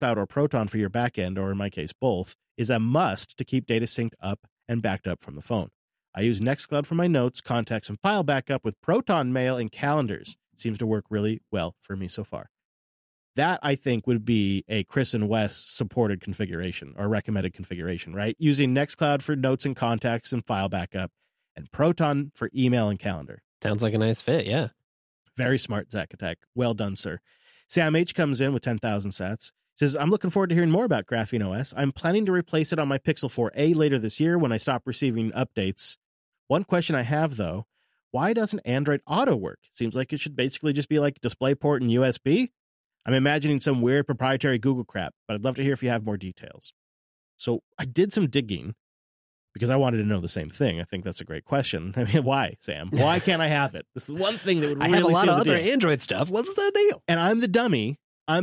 Nextcloud or Proton for your backend, or in my case, both, is a must to keep data synced up and backed up from the phone. I use Nextcloud for my notes, contacts, and file backup with Proton Mail and calendars. Seems to work really well for me so far. That, I think, would be a Chris and Wes supported configuration or recommended configuration, right? Using Nextcloud for notes and contacts and file backup, and Proton for email and calendar. Sounds like a nice fit, yeah. Very smart, Zacatech. Well done, sir. Sam H. comes in with 10,000 sats. Says, I'm looking forward to hearing more about Graphene OS. I'm planning to replace it on my Pixel 4a later this year when I stop receiving updates. One question I have, though, why doesn't Android Auto work? Seems like it should basically just be like DisplayPort and USB. I'm imagining some weird proprietary Google crap, but I'd love to hear if you have more details. So I did some digging because I wanted to know the same thing. I think that's a great question. I mean, why, Sam? Why can't I have it? This is one thing that would really I have a lot seal of the other deal. Android stuff. What's the deal? And I'm the dummy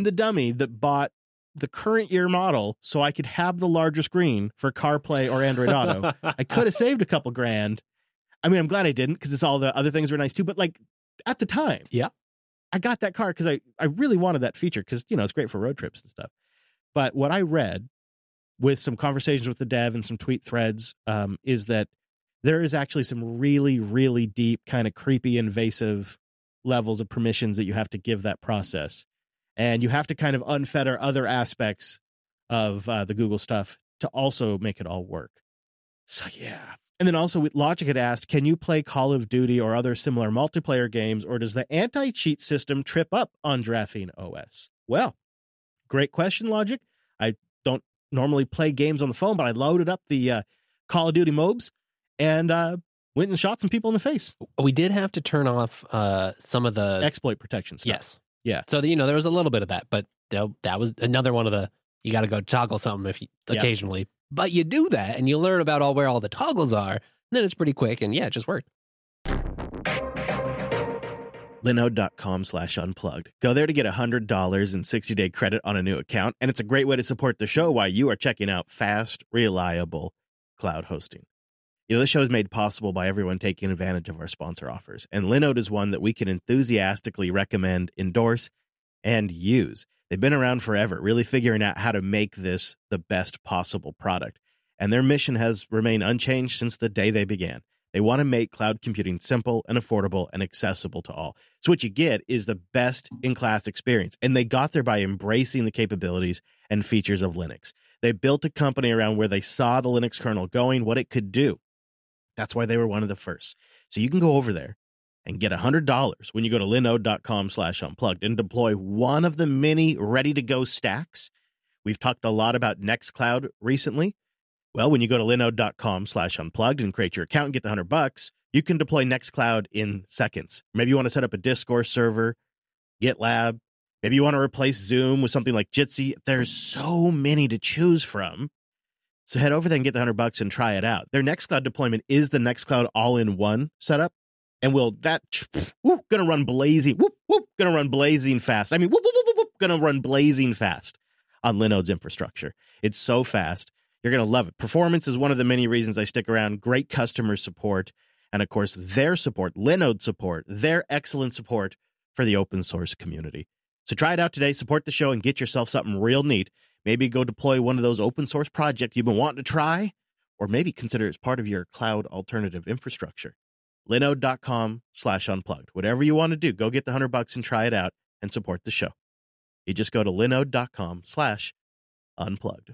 that bought the current year model so I could have the larger screen for CarPlay or Android Auto. I could have saved a couple grand. I mean, I'm glad I didn't because it's all the other things were nice too. But like at the time, yeah, I got that car because I really wanted that feature because, you know, it's great for road trips and stuff. But what I read with some conversations with the dev and some tweet threads is that there is actually some really, really deep, kind of creepy, invasive levels of permissions that you have to give that process. And you have to kind of unfetter other aspects of the Google stuff to also make it all work. So, yeah. And then also Logic had asked, can you play Call of Duty or other similar multiplayer games, or does the anti-cheat system trip up on Graphene OS? Well, great question, Logic. I don't normally play games on the phone, but I loaded up the Call of Duty mobs and went and shot some people in the face. We did have to turn off some of the exploit protection stuff. Yes. Yeah. So, there was a little bit of that, but that was another one of the, you got to go toggle something if you occasionally. But you do that and you learn about where all the toggles are, and then it's pretty quick, and yeah, it just worked. Linode.com/unplugged. Go there to get $100 and 60-day credit on a new account, and it's a great way to support the show while you are checking out fast, reliable cloud hosting. You know, this show is made possible by everyone taking advantage of our sponsor offers, and Linode is one that we can enthusiastically recommend, endorse, and use. They've been around forever, really figuring out how to make this the best possible product, and their mission has remained unchanged since the day they began. They want to make cloud computing simple and affordable and accessible to all. So what you get is the best-in-class experience, and they got there by embracing the capabilities and features of Linux. They built a company around where they saw the Linux kernel going, what it could do. That's why they were one of the first. So you can go over there and get $100 when you go to linode.com/unplugged and deploy one of the many ready-to-go stacks. We've talked a lot about Nextcloud recently. Well, when you go to linode.com/unplugged and create your account and get the $100, you can deploy Nextcloud in seconds. Maybe you want to set up a Discourse server, GitLab. Maybe you want to replace Zoom with something like Jitsi. There's so many to choose from. So head over there and get the $100 and try it out. Their Nextcloud deployment is the Nextcloud all-in-one setup. And gonna run blazing, gonna run blazing fast. I mean, gonna run blazing fast on Linode's infrastructure. It's so fast. You're going to love it. Performance is one of the many reasons I stick around. Great customer support. And of course, their support, Linode support, their excellent support for the open source community. So try it out today. Support the show and get yourself something real neat. Maybe go deploy one of those open source projects you've been wanting to try, or maybe consider it as part of your cloud alternative infrastructure. Linode.com/unplugged. Whatever you want to do, go get the $100 and try it out and support the show. You just go to linode.com/unplugged.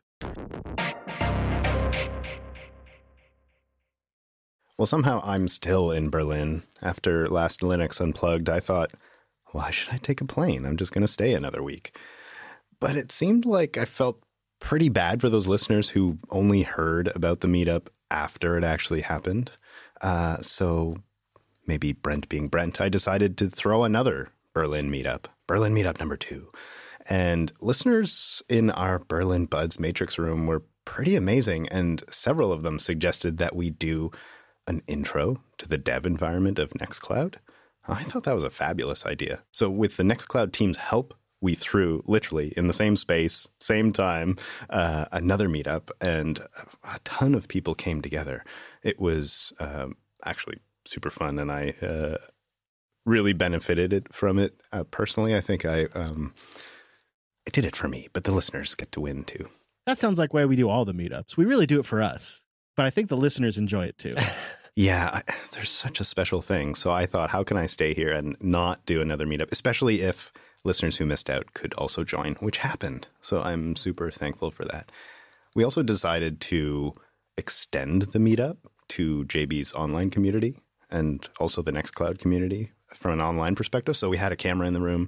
Well, somehow I'm still in Berlin. After last Linux Unplugged, I thought, why should I take a plane? I'm just going to stay another week. But it seemed like I felt pretty bad for those listeners who only heard about the meetup after it actually happened. So maybe Brent being Brent, I decided to throw another Berlin meetup number 2. And listeners in our Berlin Buds Matrix room were pretty amazing, and several of them suggested that we do an intro to the dev environment of Nextcloud. I thought that was a fabulous idea. So with the Nextcloud team's help, we threw literally in the same space, same time, another meetup, and a ton of people came together. It was actually super fun, and I really benefited from it personally. I think I I did it for me, but the listeners get to win too. That sounds like why we do all the meetups. We really do it for us, but I think the listeners enjoy it too. Yeah, there's such a special thing. So I thought, how can I stay here and not do another meetup, especially if listeners who missed out could also join, which happened. So I'm super thankful for that. We also decided to extend the meetup to JB's online community and also the Nextcloud community from an online perspective. So we had a camera in the room,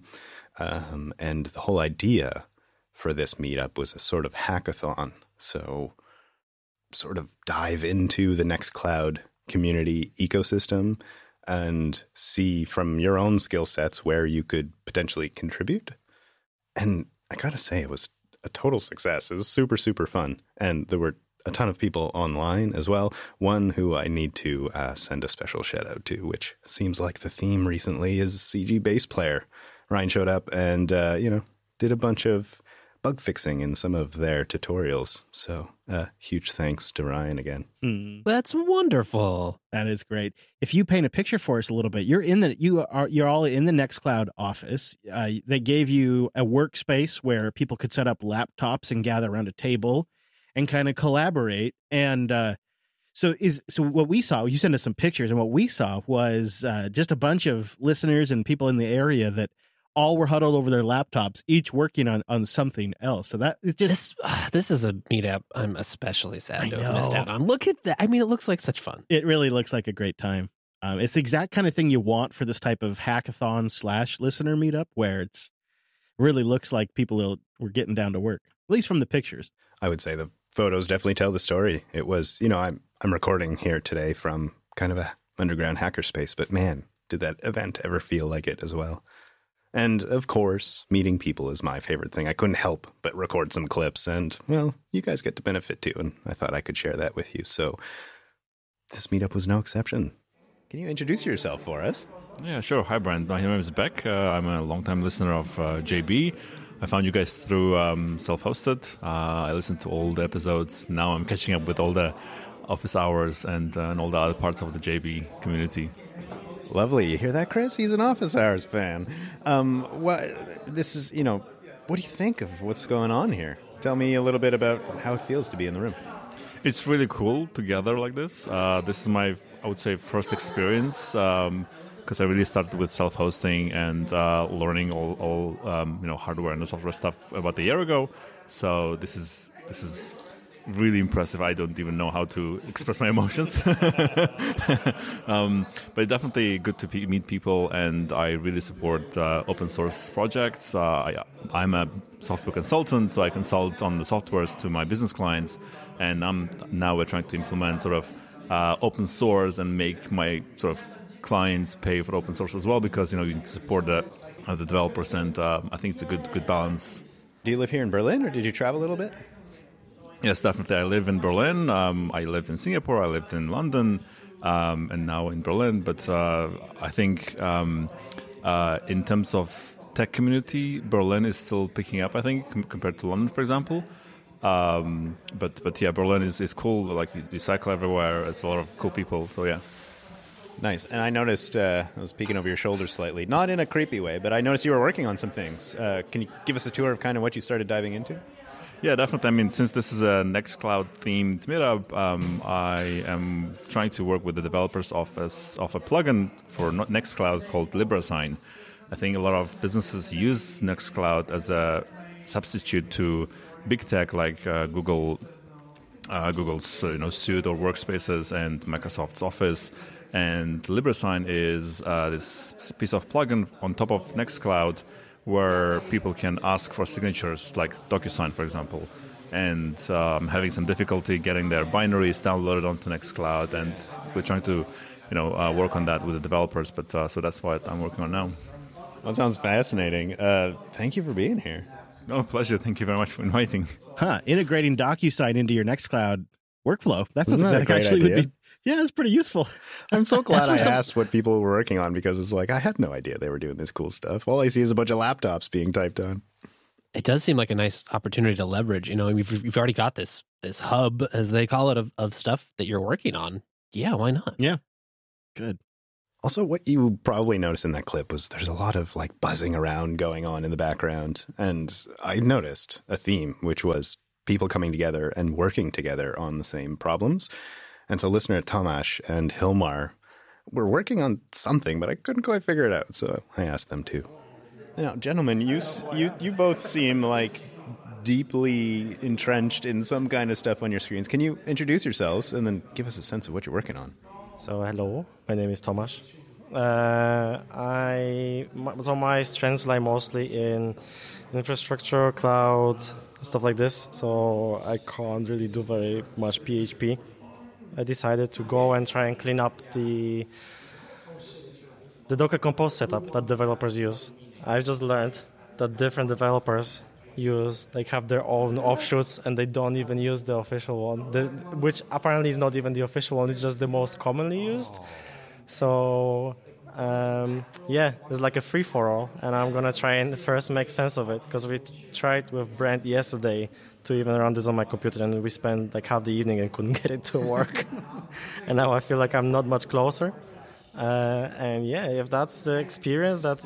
and the whole idea for this meetup was a sort of hackathon. So sort of dive into the Nextcloud community ecosystem and see from your own skill sets where you could potentially contribute. And I gotta say, it was a total success. It was super, super fun. And there were a ton of people online as well. One who I need to send a special shout out to, which seems like the theme recently, is CG bass player. Ryan showed up and, did a bunch of bug fixing in some of their tutorials. So huge thanks to Ryan again. That's wonderful. That is great. If you paint a picture for us a little bit, you're all in the Nextcloud office. They gave you a workspace where people could set up laptops and gather around a table and kind of collaborate. And so what we saw, you sent us some pictures, and what we saw was just a bunch of listeners and people in the area that all were huddled over their laptops, each working on something else. So that it's just this is a meetup I'm especially sad to have missed out on. Look at that. I mean, it looks like such fun. It really looks like a great time. It's the exact kind of thing you want for this type of hackathon / listener meetup, where it's really looks like people were getting down to work, at least from the pictures. I would say the photos definitely tell the story. It was, I'm recording here today from kind of a underground hackerspace, but man, did that event ever feel like it as well. And of course, meeting people is my favorite thing. I couldn't help but record some clips, and well, you guys get to benefit too. And I thought I could share that with you. So this meetup was no exception. Can you introduce yourself for us? Yeah, sure. Hi, Brent. My name is Beck. I'm a longtime listener of JB. I found you guys through Self-Hosted. I listened to all the episodes. Now I'm catching up with all the office hours and all the other parts of the JB community. Lovely. You hear that, Chris? He's an Office Hours fan. What do you think of what's going on here? Tell me a little bit about how it feels to be in the room. It's really cool to gather like this. This is my, I would say, first experience because I really started with self-hosting and learning all hardware and the software stuff about a year ago. So this is really impressive. I don't even know how to express my emotions. But definitely good to meet people, and I really support open source projects. I'm a software consultant, so I consult on the softwares to my business clients, and we're trying to implement sort of open source and make my sort of clients pay for open source as well, because you need to support the developers, and I think it's a good balance. Do you live here in Berlin, or did you travel a little bit? Yes, definitely. I live in Berlin. I lived in Singapore. I lived in London, and now in Berlin. But I think in terms of tech community, Berlin is still picking up, I think, compared to London, for example. But yeah, Berlin is cool. Like you cycle everywhere. It's a lot of cool people. So yeah. Nice. And I noticed, I was peeking over your shoulder slightly, not in a creepy way, but I noticed you were working on some things. Can you give us a tour of kind of what you started diving into? Yeah, definitely. I mean, since this is a Nextcloud-themed meetup, I am trying to work with the developers of a plugin for Nextcloud called LibraSign. I think a lot of businesses use Nextcloud as a substitute to big tech like Google's Suite or Workspaces and Microsoft's Office. And LibraSign is this piece of plugin on top of Nextcloud, where people can ask for signatures, like DocuSign, for example, and having some difficulty getting their binaries downloaded onto Nextcloud, and we're trying to, work on that with the developers. But so that's what I'm working on now. That sounds fascinating. Thank you for being here. No, pleasure. Thank you very much for inviting. Integrating DocuSign into your Nextcloud workflow. That's something that actually idea? would be. Yeah, it's pretty useful. I'm so glad I asked what people were working on, because it's like I had no idea they were doing this cool stuff. All I see is a bunch of laptops being typed on. It does seem like a nice opportunity to leverage. You've already got this hub, as they call it, of stuff that you're working on. Yeah, why not? Yeah, good. Also, what you probably noticed in that clip was there's a lot of like buzzing around going on in the background. And I noticed a theme, which was people coming together and working together on the same problems. And so listener Tomasz and Hilmar were working on something, but I couldn't quite figure it out. So I asked them to. Now, gentlemen, you both seem like deeply entrenched in some kind of stuff on your screens. Can you introduce yourselves and then give us a sense of what you're working on? So hello, my name is Tomasz. My strengths lie mostly in infrastructure, cloud, stuff like this. So I can't really do very much PHP. I decided to go and try and clean up the Docker Compose setup that developers use. I've just learned that different developers have their own offshoots, and they don't even use the official one, which apparently is not even the official one. It's just the most commonly used. So it's like a free-for-all, and I'm gonna try and first make sense of it, because we tried with Brent yesterday to even run this on my computer, and we spent like half the evening and couldn't get it to work. And now I feel like I'm not much closer. If that's the experience that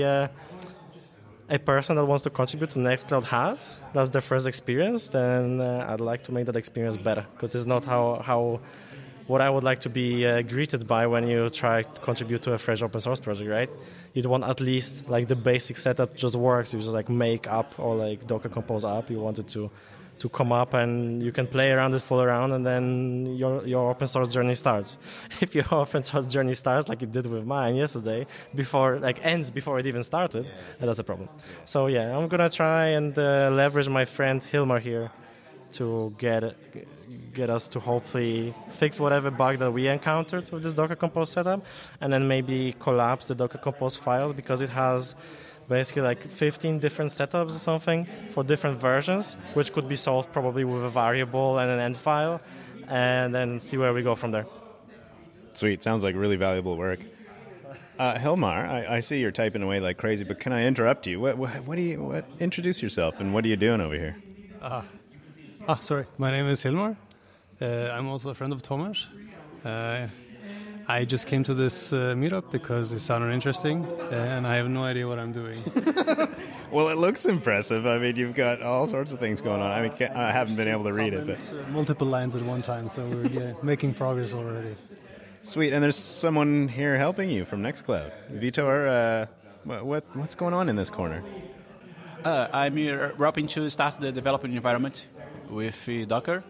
a person that wants to contribute to Nextcloud has, that's their first experience, then I'd like to make that experience better, because it's not how what I would like to be greeted by when you try to contribute to a fresh open source project, right? You'd want at least like the basic setup just works. You just like make up or like Docker Compose up. You want it to come up, and you can play around it, fool around, and then your open source journey starts. If your open source journey starts like it did with mine yesterday, ends before it even started, then that's a problem. So yeah, I'm gonna try and leverage my friend Hilmar here to get us to hopefully fix whatever bug that we encountered with this Docker Compose setup, and then maybe collapse the Docker Compose files, because it has basically like 15 different setups or something for different versions, which could be solved probably with a variable and an end file, and then see where we go from there. Sweet. Sounds like really valuable work. Hilmar, I see you're typing away like crazy, but can I interrupt you? Introduce yourself, and what are you doing over here? Sorry. My name is Hilmar. I'm also a friend of Tomasz. I just came to this meetup because it sounded interesting, and I have no idea what I'm doing. Well, it looks impressive. I mean, you've got all sorts of things going on. I mean, I haven't been able to read it, but multiple lines at one time, so we're making progress already. Sweet. And there's someone here helping you from Nextcloud. Vitor, what's going on in this corner? I'm helping to start the development environment with Docker.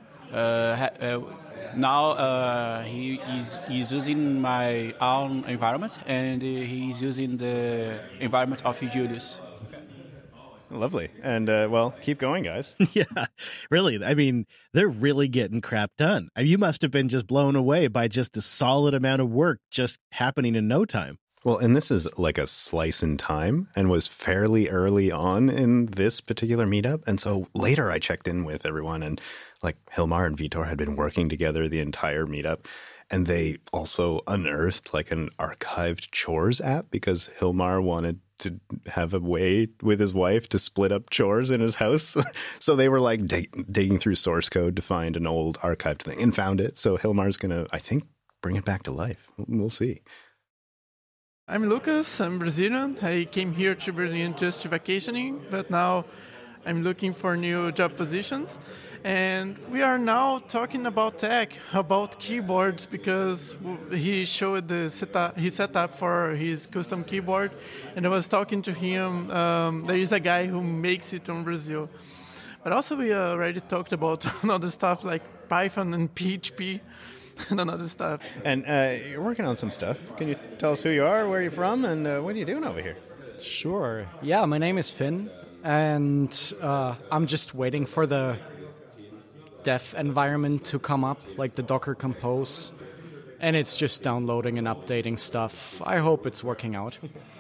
Now he is using my own environment, and he's using the environment of Julius. Lovely. And, keep going, guys. Yeah, really. I mean, they're really getting crap done. You must have been just blown away by just the solid amount of work just happening in no time. Well, and this is like a slice in time and was fairly early on in this particular meetup. And so later I checked in with everyone, and like Hilmar and Vitor had been working together the entire meetup. And they also unearthed like an archived chores app, because Hilmar wanted to have a way with his wife to split up chores in his house. So they were like digging through source code to find an old archived thing and found it. So Hilmar's going to, I think, bring it back to life. We'll see. I'm Lucas. I'm Brazilian. I came here to Berlin just vacationing, but now I'm looking for new job positions. And we are now talking about tech, about keyboards, because he showed the setup, his setup for his custom keyboard. And I was talking to him. There is a guy who makes it in Brazil. But also we already talked about other stuff like Python and PHP. And other stuff. And you're working on some stuff. Can you tell us who you are, where you're from, and what are you doing over here? Sure. Yeah, my name is Finn, and I'm just waiting for the dev environment to come up, like the Docker Compose, and it's just downloading and updating stuff. I hope it's working out.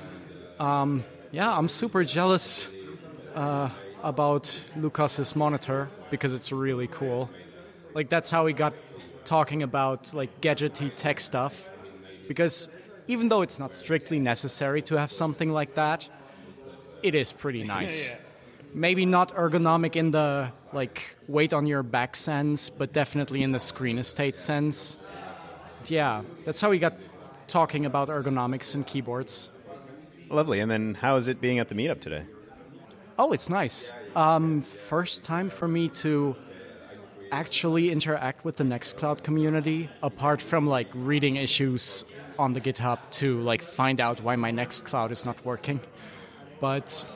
I'm super jealous about Lucas's monitor, because it's really cool. Like, that's how we got talking about like gadgety tech stuff, because even though it's not strictly necessary to have something like that, it is pretty nice. Yeah. Maybe not ergonomic in the like weight on your back sense, but definitely in the screen estate sense. Yeah, that's how we got talking about ergonomics and keyboards. Lovely. And then how is it being at the meetup today? Oh, it's nice. First time for me to actually interact with the Nextcloud community, apart from like reading issues on the GitHub to like find out why my Nextcloud is not working. But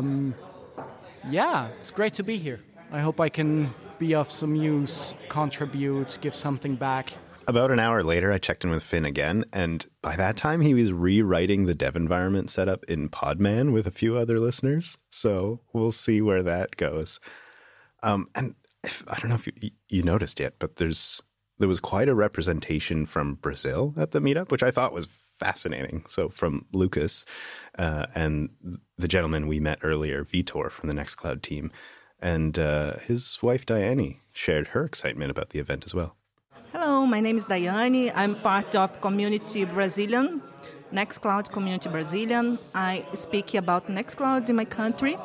yeah, it's great to be here. I hope I can be of some use, contribute, give something back. About an hour later, I checked in with Finn again, and by that time, he was rewriting the dev environment setup in Podman with a few other listeners. So we'll see where that goes. And I don't know if you noticed yet, but there was quite a representation from Brazil at the meetup, which I thought was fascinating. So from Lucas and the gentleman we met earlier, Vitor from the Nextcloud team, and his wife, Diane, shared her excitement about the event as well. Hello, my name is Daiane. I'm part of Community Brazilian, Nextcloud Community Brazilian. I speak about Nextcloud in my country,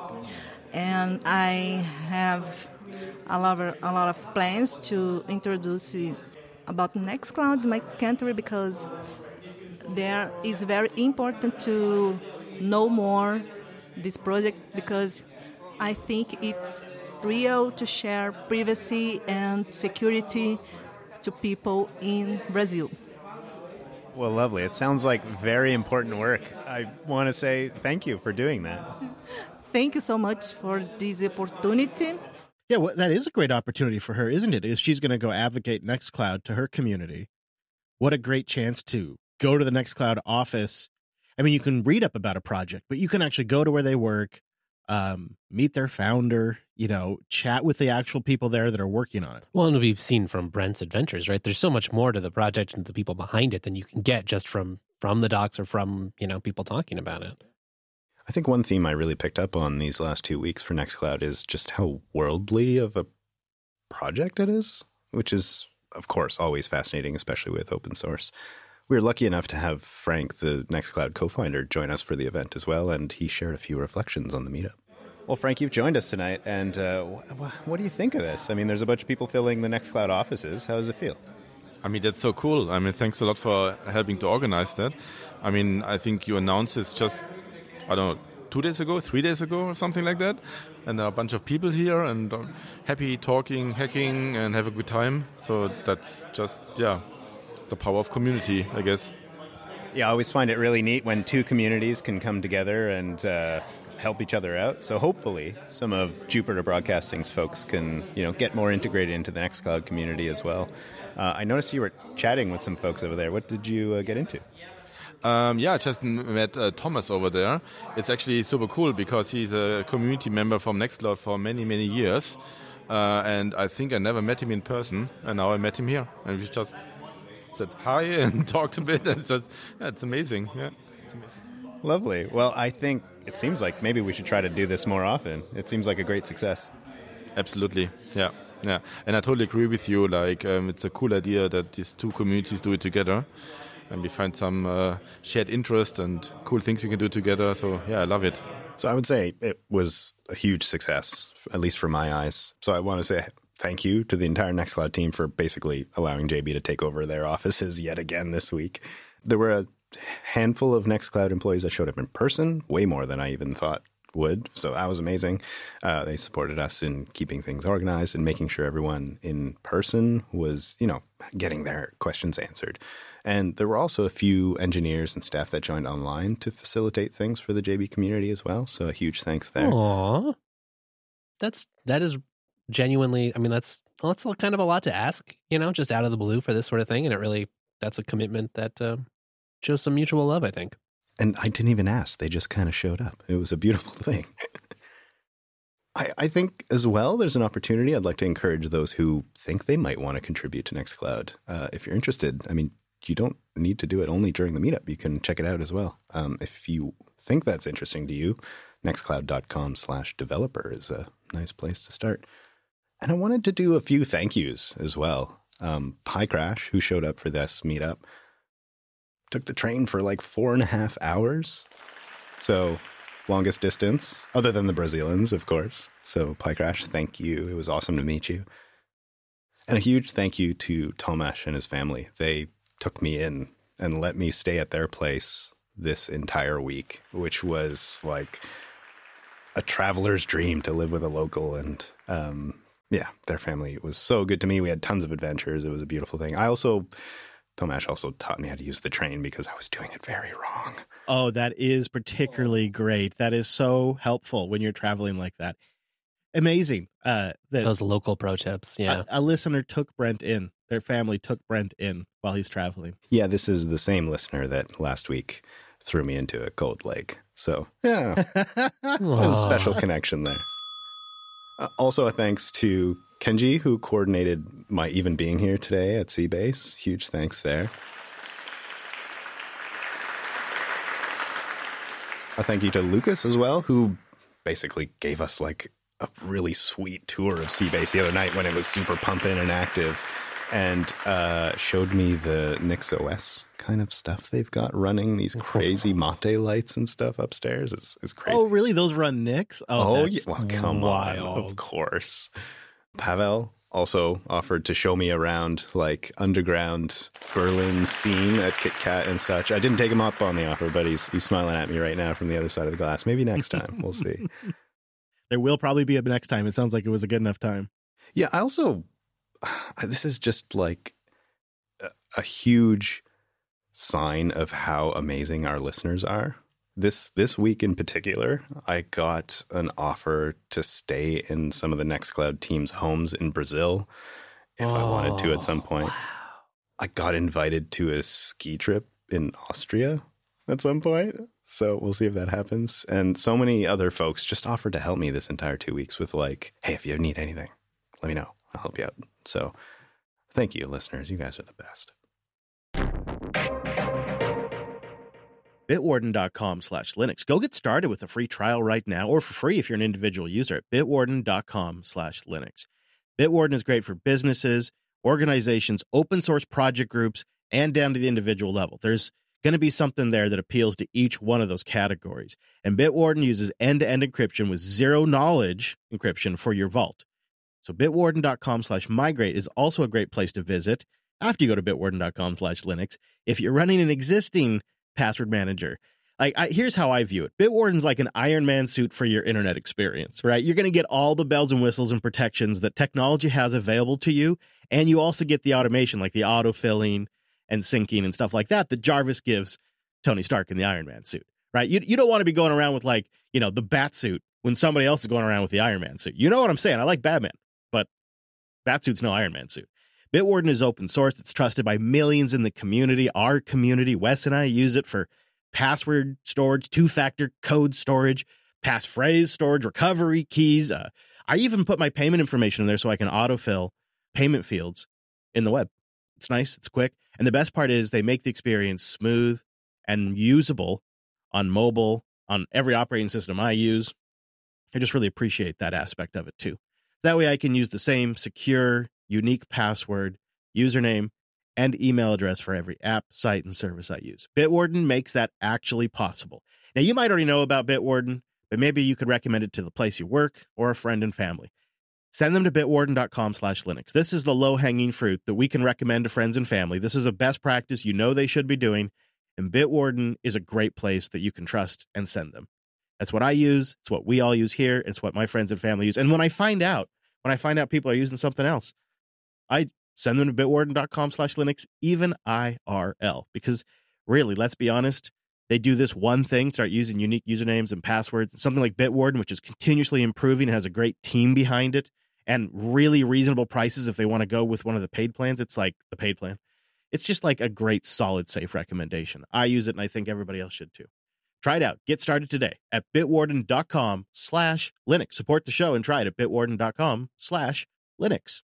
and I have a lot of plans to introduce about Nextcloud in my country, because there is very important to know more this project, because I think it's real to share privacy and security to people in Brazil. Well, lovely. It sounds like very important work. I want to say thank you for doing that. Thank you so much for this opportunity. Yeah, well, that is a great opportunity for her, isn't it? Is she's going to go advocate Nextcloud to her community. What a great chance to go to the Nextcloud office. I mean, you can read up about a project, but you can actually go to where they work, meet their founder, chat with the actual people there that are working on it. Well, and we've seen from Brent's adventures, right? There's so much more to the project and the people behind it than you can get just from the docs or from, people talking about it. I think one theme I really picked up on these last 2 weeks for Nextcloud is just how worldly of a project it is, which is, of course, always fascinating, especially with open source. We were lucky enough to have Frank, the Nextcloud co-founder, join us for the event as well, and he shared a few reflections on the meetup. Well, Frank, you've joined us tonight, and what do you think of this? I mean, there's a bunch of people filling the Nextcloud offices. How does it feel? I mean, that's so cool. I mean, thanks a lot for helping to organize that. I mean, I think you announced this just, 2 days ago, 3 days ago, or something like that. And there are a bunch of people here and happy talking, hacking, and have a good time. So that's just, the power of community, I guess. Yeah, I always find it really neat when two communities can come together and help each other out. So hopefully some of Jupiter Broadcasting's folks can, get more integrated into the Nextcloud community as well. I noticed you were chatting with some folks over there. What did you get into? I just met Thomas over there. It's actually super cool because he's a community member from Nextcloud for many, many years. And I think I never met him in person. And now I met him here. And we just said hi and talked a bit. And it's amazing. Yeah, it's amazing. Lovely. Well, I think it seems like maybe we should try to do this more often. It seems like a great success. Absolutely. Yeah. And I totally agree with you. Like, it's a cool idea that these two communities do it together. And we find some shared interest and cool things we can do together. So, I love it. So I would say it was a huge success, at least for my eyes. So I want to say thank you to the entire Nextcloud team for basically allowing JB to take over their offices yet again this week. There were a handful of Nextcloud employees that showed up in person, way more than I even thought would. So that was amazing. They supported us in keeping things organized and making sure everyone in person was, getting their questions answered. And there were also a few engineers and staff that joined online to facilitate things for the JB community as well. So a huge thanks there. Aww. That is genuinely, I mean, that's kind of a lot to ask, just out of the blue for this sort of thing. And that's a commitment that shows some mutual love, I think. And I didn't even ask. They just kind of showed up. It was a beautiful thing. I think as well, there's an opportunity. I'd like to encourage those who think they might want to contribute to Nextcloud. If you're interested, I mean, you don't need to do it only during the meetup. You can check it out as well. If you think that's interesting to you, nextcloud.com/developer is a nice place to start. And I wanted to do a few thank yous as well. PyCrash, who showed up for this meetup, took the train for like 4.5 hours. So longest distance, other than the Brazilians, of course. So PyCrash, thank you. It was awesome to meet you. And a huge thank you to Tomasz and his family. They took me in and let me stay at their place this entire week, which was like a traveler's dream to live with a local. And yeah, their family was so good to me. We had tons of adventures. It was a beautiful thing. Tomasz also taught me how to use the train because I was doing it very wrong. Oh, that is particularly great. That is so helpful when you're traveling like that. Amazing. Those local pro tips. Yeah. A listener took Brent in. Their family took Brent in while he's traveling. Yeah, this is the same listener that last week threw me into a cold lake. So, yeah, there's a special connection there. Also, a thanks to Kenji, who coordinated my even being here today at Seabase. Huge thanks there. A thank you to Lucas as well, who basically gave us like a really sweet tour of Seabase the other night when it was super pumping and active, and showed me the NixOS kind of stuff they've got running, these crazy Mate lights and stuff upstairs. It's crazy. Oh, really? Those run Nix? Oh yeah. Well, come on. Of course. Pavel also offered to show me around like underground Berlin scene at KitKat and such. I didn't take him up on the offer, but he's smiling at me right now from the other side of the glass. Maybe next time. We'll see. There will probably be a next time. It sounds like it was a good enough time. Yeah, I also, this is just like a huge sign of how amazing our listeners are. This week in particular, I got an offer to stay in some of the Nextcloud team's homes in Brazil if I wanted to at some point. Wow. I got invited to a ski trip in Austria at some point. So we'll see if that happens. And so many other folks just offered to help me this entire 2 weeks with like, hey, if you need anything, let me know. I'll help you out. So thank you, listeners. You guys are the best. Bitwarden.com/Linux. Go get started with a free trial right now, or for free if you're an individual user at bitwarden.com/Linux. Bitwarden is great for businesses, organizations, open source project groups, and down to the individual level. There's going to be something there that appeals to each one of those categories. And Bitwarden uses end-to-end encryption with zero-knowledge encryption for your vault. So bitwarden.com/migrate is also a great place to visit after you go to bitwarden.com/Linux. If you're running an existing password manager, here's how I view it. Bitwarden's like an Iron Man suit for your internet experience, right? You're going to get all the bells and whistles and protections that technology has available to you, and you also get the automation like the autofilling and syncing and stuff like that Jarvis gives Tony Stark in the Iron Man suit, right? You don't want to be going around with the bat suit when somebody else is going around with the Iron Man suit. You know what I'm saying? I like Batman, but bat suit's no Iron Man suit. Bitwarden is open source. It's trusted by millions in the community. Our community, Wes and I, use it for password storage, two-factor code storage, passphrase storage, recovery keys. I even put my payment information in there so I can autofill payment fields in the web. It's nice. It's quick. And the best part is they make the experience smooth and usable on mobile, on every operating system I use. I just really appreciate that aspect of it, too. That way I can use the same secure, unique password, username, and email address for every app, site, and service I use. Bitwarden makes that actually possible. Now, you might already know about Bitwarden, but maybe you could recommend it to the place you work or a friend and family. Send them to bitwarden.com/Linux. This is the low-hanging fruit that we can recommend to friends and family. This is a best practice you know they should be doing, and Bitwarden is a great place that you can trust and send them. That's what I use. It's what we all use here. It's what my friends and family use. And when I find out people are using something else, I send them to bitwarden.com/Linux, even IRL, because really, let's be honest, they do this one thing, start using unique usernames and passwords, something like Bitwarden, which is continuously improving and has a great team behind it and really reasonable prices if they want to go with one of the paid plans. It's like the paid plan. It's just like a great, solid, safe recommendation. I use it, and I think everybody else should too. Try it out. Get started today at bitwarden.com/Linux. Support the show and try it at bitwarden.com/Linux.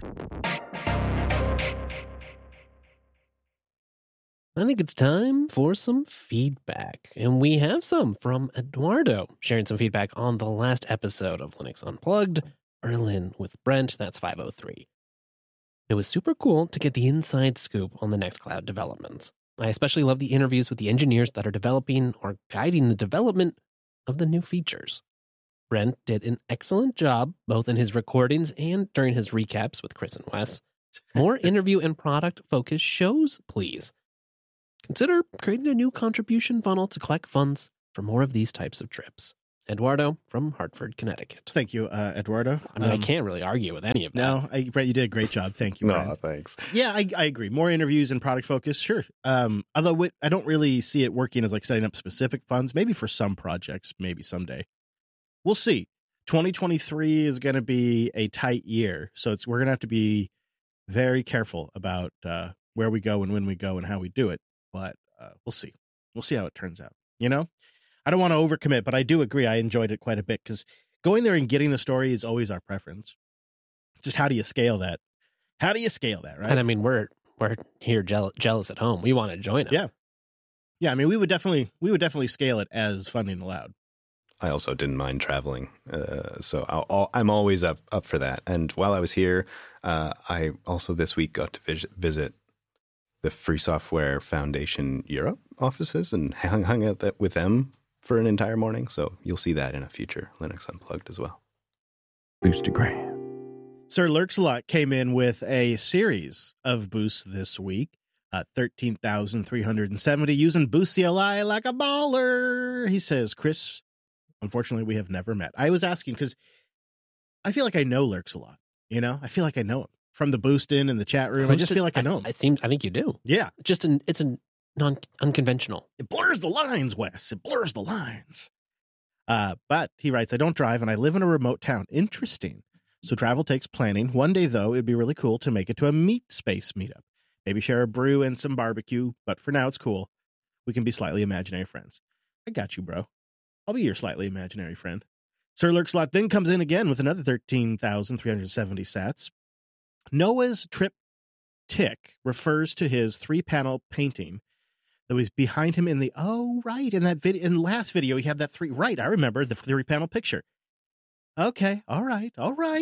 I think it's time for some feedback. And we have some from Eduardo, sharing some feedback on the last episode of Linux Unplugged, Berlin with Brent. That's 503. It was super cool to get the inside scoop on the Nextcloud developments. I especially love the interviews with the engineers that are developing or guiding the development of the new features. Brent did an excellent job, both in his recordings and during his recaps with Chris and Wes. More interview and product-focused shows, please. consider creating a new contribution funnel to collect funds for more of these types of trips. Eduardo from Hartford, Connecticut. Thank you, Eduardo. I mean, I can't really argue with any of that. No, Brent, you did a great job. Thank you, Brent. No, thanks. Yeah, I agree. More interviews and product focus, sure. Although I don't really see it working as like setting up specific funds. Maybe for some projects, maybe someday. We'll see. 2023 is going to be a tight year, so we're going to have to be very careful about where we go and when we go and how we do it. But we'll see. We'll see how it turns out. You know, I don't want to overcommit, but I do agree. I enjoyed it quite a bit because going there and getting the story is always our preference. Just how do you scale that? How do you scale that, right? And I mean, we're here jealous at home. We want to join them. Yeah. Yeah, I mean, we would definitely scale it as funding allowed. I also didn't mind traveling, so I'm always up for that. And while I was here, I also this week got to visit the Free Software Foundation Europe offices and hung out with them for an entire morning. So you'll see that in a future Linux Unplugged as well. Boostagram. Sir Lurks-a-Lot came in with a series of boosts this week. 13,370 using Boost CLI like a baller. He says, Chris, unfortunately, we have never met. I was asking because I feel like I know Lurks-a-Lot. You know, I feel like I know him from the Boost in the chat room. I just feel like I know him. I think you do. Yeah. It's a unconventional. It blurs the lines, Wes. It blurs the lines. But he writes, I don't drive and I live in a remote town. Interesting. So travel takes planning. One day, though, it'd be really cool to make it to a meat space meetup. Maybe share a brew and some barbecue. But for now, it's cool. We can be slightly imaginary friends. I got you, bro. I'll be your slightly imaginary friend. Sir Lurks-a-Lot then comes in again with another 13,370 sats. Noah's Triptych refers to his 3-panel painting that was behind him in that video. In the last video, he had that I remember the 3-panel picture. Okay, all right.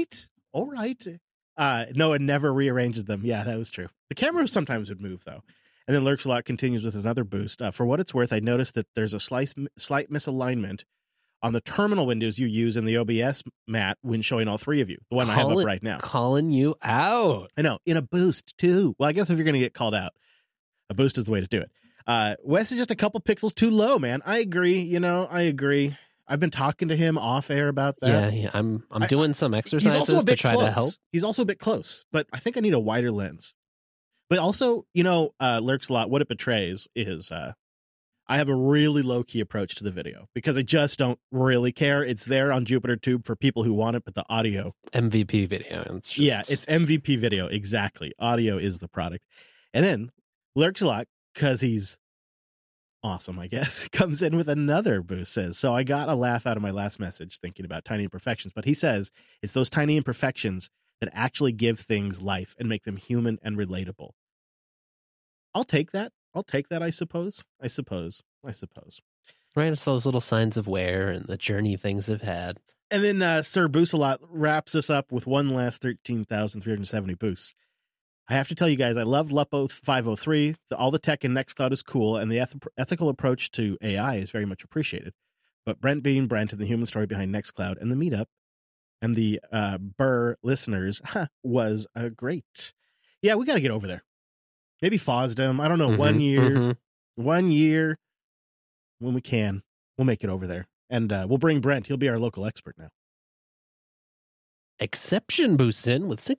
Noah never rearranges them. Yeah, that was true. The camera sometimes would move, though. And then Lurks-a-Lot continues with another boost. For what it's worth, I noticed that there's a slight misalignment on the terminal windows you use in the OBS mat when showing all three of you. The one I have up right now. Calling you out. I know. In a boost, too. Well, I guess if you're going to get called out, a boost is the way to do it. Wes is just a couple pixels too low, man. I agree. I agree. I've been talking to him off air about that. Yeah. I'm doing some exercises to try to help. He's also a bit close, but I think I need a wider lens. But also, Lurks-a-Lot, what it betrays is I have a really low-key approach to the video because I just don't really care. It's there on JupyterTube for people who want it, but the audio... MVP video. It's MVP video, exactly. Audio is the product. And then Lurks-a-Lot, because he's awesome, I guess, comes in with another boost, says, so I got a laugh out of my last message thinking about tiny imperfections, but he says it's those tiny imperfections that actually give things life and make them human and relatable. I'll take that, I suppose. Right, it's those little signs of wear and the journey things have had. And then Sir Boost-a-Lot wraps us up with one last 13,370 boosts. I have to tell you guys, I love Lupo 503. All the tech in Nextcloud is cool, and the ethical approach to AI is very much appreciated. But Brent being Brent and the human story behind Nextcloud and the meetup and the Burr listeners was great. Yeah, we got to get over there. Maybe FOSDEM. I don't know. 1 year. 1 year. When we can, we'll make it over there. And we'll bring Brent. He'll be our local expert now. Exception boosts in with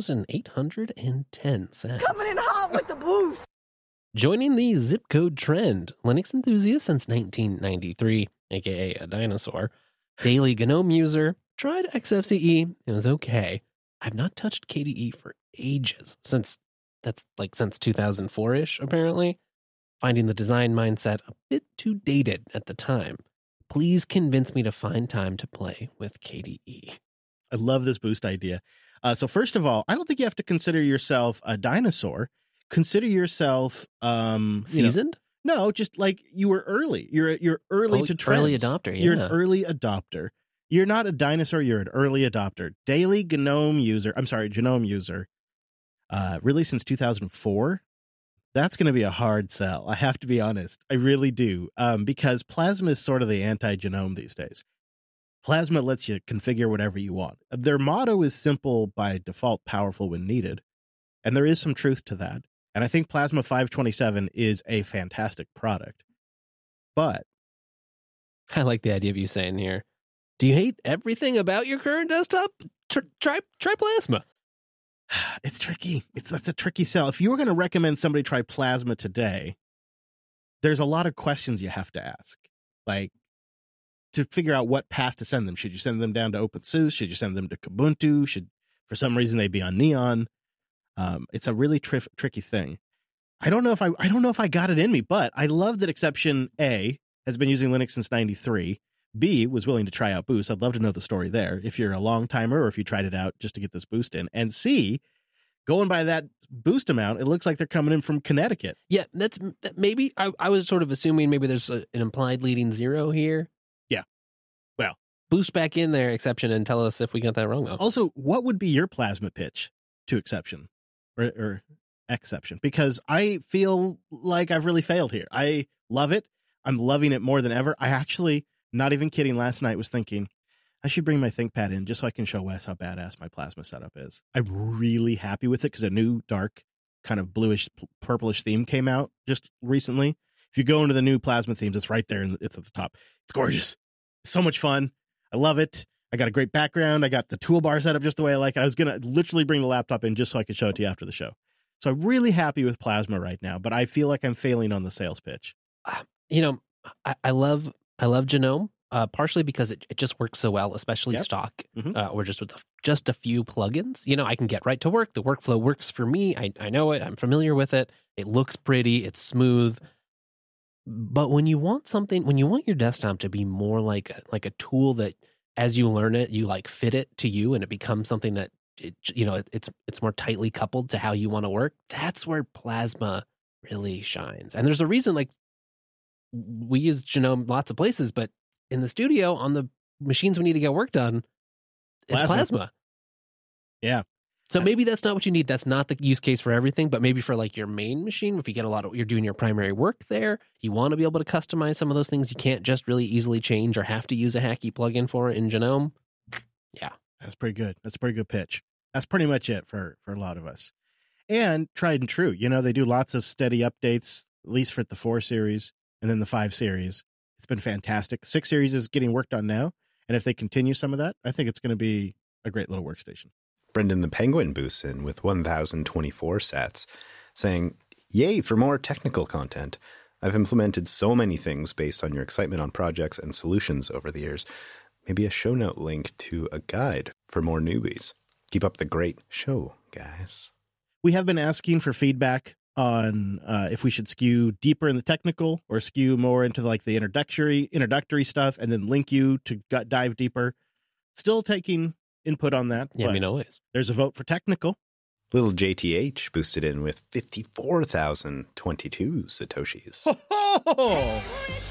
6,810 cents. Coming in hot with the boost. Joining the zip code trend, Linux enthusiast since 1993, aka a dinosaur, daily GNOME user, tried XFCE, it was okay. I've not touched KDE for ages, since 2004-ish, apparently. Finding the design mindset a bit too dated at the time. Please convince me to find time to play with KDE. I love this boost idea. So first of all, I don't think you have to consider yourself a dinosaur. Consider yourself seasoned. No, just like you were early. You're early to trends. Early adopter. Yeah. You're an early adopter. You're not a dinosaur. You're an early adopter. Daily GNOME user. Really since 2004. That's going to be a hard sell. I have to be honest. I really do. Because Plasma is sort of the anti-GNOME these days. Plasma lets you configure whatever you want. Their motto is simple by default, powerful when needed. And there is some truth to that. And I think Plasma 527 is a fantastic product. But I like the idea of you saying here, do you hate everything about your current desktop? Try Plasma. It's tricky. That's a tricky sell. If you were going to recommend somebody try Plasma today, there's a lot of questions you have to ask. Like, to figure out what path to send them. Should you send them down to OpenSUSE? Should you send them to Kubuntu? Should, for some reason, they be on Neon? It's a really tricky thing. I don't know if I got it in me, but I love that Exception A has been using Linux since 93. B was willing to try out Boost. I'd love to know the story there. If you're a long timer or if you tried it out just to get this Boost in. And C, going by that Boost amount, it looks like they're coming in from Connecticut. Yeah, that's maybe I was sort of assuming maybe there's an implied leading zero here. Yeah. Well, Boost back in there, Exception, and tell us if we got that wrong, though. Also, what would be your Plasma pitch to Exception or Exception? Because I feel like I've really failed here. I love it. I'm loving it more than ever. I actually, not even kidding, last night was thinking I should bring my ThinkPad in just so I can show Wes how badass my Plasma setup is. I'm really happy with it because a new dark kind of bluish purplish theme came out just recently. If you go into the new Plasma themes, it's right there and it's at the top. It's gorgeous. It's so much fun. I love it. I got a great background. I got the toolbar set up just the way I like it. I was going to literally bring the laptop in just so I could show it to you after the show. So I'm really happy with Plasma right now, but I feel like I'm failing on the sales pitch. You know, I love Genome, partially because it just works so well, especially stock, or just with just a few plugins. You know, I can get right to work. The workflow works for me. I know it. I'm familiar with it. It looks pretty. It's smooth. But when you want your desktop to be more like a tool that, as you learn it, you like fit it to you, and it becomes something that it's more tightly coupled to how you want to work. That's where Plasma really shines. And there's a reason, like, we use Genome lots of places, but in the studio, on the machines we need to get work done, it's Plasma. Yeah. So maybe that's not what you need. That's not the use case for everything, but maybe for like your main machine, if you get you're doing your primary work there, you want to be able to customize some of those things you can't just really easily change or have to use a hacky plugin for in Genome. Yeah. That's pretty good. That's a pretty good pitch. That's pretty much it for a lot of us. And tried and true. You know, they do lots of steady updates, at least for the 4 series and then the 5 series. It's been fantastic. 6 series is getting worked on now. And if they continue some of that, I think it's going to be a great little workstation. Brendan the Penguin boosts in with 1,024 sats, saying, "Yay for more technical content. I've implemented so many things based on your excitement on projects and solutions over the years. Maybe a show note link to a guide for more newbies. Keep up the great show, guys." We have been asking for feedback on if we should skew deeper in the technical or skew more into like the introductory stuff and then link you to dive deeper. Still taking input on that. Yeah, I mean, always. There's a vote for technical. Little JTH boosted in with 54,022 Satoshis. Oh!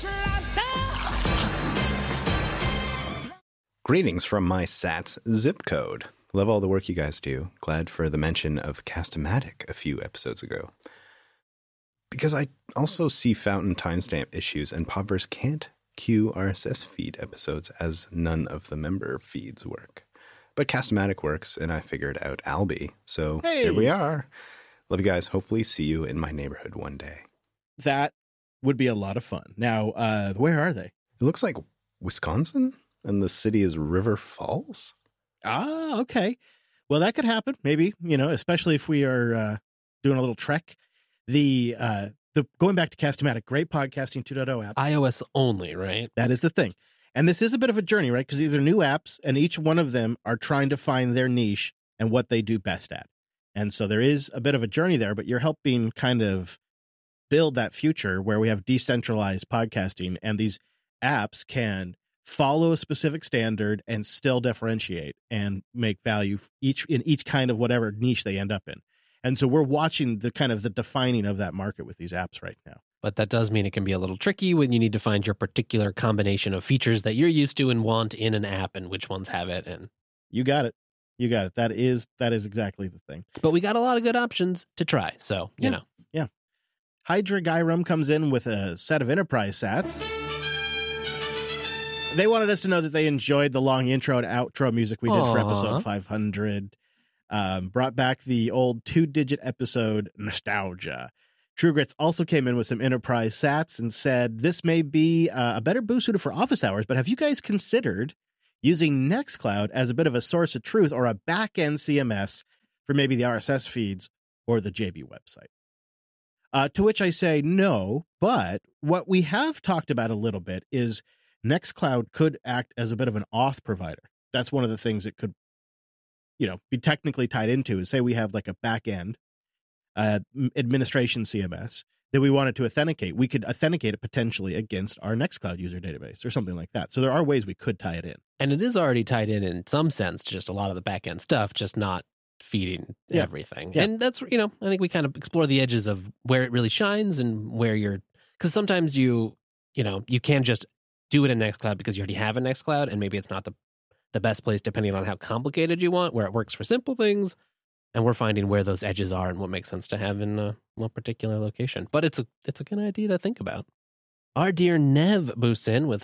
Greetings from my Sats zip code. Love all the work you guys do. Glad for the mention of Cast-O-Matic a few episodes ago. Because I also see Fountain timestamp issues and Podverse can't queue RSS feed episodes as none of the member feeds work. But Cast-O-Matic works, and I figured out Alby. So Here we are. Love you guys. Hopefully see you in my neighborhood one day. That would be a lot of fun. Now, where are they? It looks like Wisconsin, and the city is River Falls. Ah, okay. Well, that could happen. Maybe, especially if we are doing a little trek. The going back to Cast-O-Matic, great podcasting 2.0 app. iOS only, right? That is the thing. And this is a bit of a journey, right? Because these are new apps, and each one of them are trying to find their niche and what they do best at. And so there is a bit of a journey there, but you're helping kind of build that future where we have decentralized podcasting, and these apps can follow a specific standard and still differentiate and make value in each kind of whatever niche they end up in. And so we're watching the kind of the defining of that market with these apps right now. But that does mean it can be a little tricky when you need to find your particular combination of features that you're used to and want in an app and which ones have it. And you got it. You got it. That is exactly the thing. But we got a lot of good options to try. So, you know. Yeah. Hydra Gyrum comes in with a set of enterprise sats. They wanted us to know that they enjoyed the long intro and outro music we did for episode 500. Brought back the old 2-digit episode nostalgia. True Grits also came in with some enterprise sats and said this may be a better boost suited for office hours, but have you guys considered using Nextcloud as a bit of a source of truth or a back-end CMS for maybe the RSS feeds or the JB website? To which I say no, but what we have talked about a little bit is Nextcloud could act as a bit of an auth provider. That's one of the things it could, be technically tied into is say we have like a back-end administration CMS that we wanted to authenticate. We could authenticate it potentially against our Nextcloud user database or something like that. So there are ways we could tie it in. And it is already tied in some sense, just a lot of the back-end stuff, just not feeding everything. Yeah. And that's, I think we kind of explore the edges of where it really shines and where because sometimes you can just do it in Nextcloud because you already have a Nextcloud and maybe it's not the best place depending on how complicated you want, where it works for simple things. And we're finding where those edges are and what makes sense to have in one particular location. But it's a good idea to think about. Our dear Nev boosts in with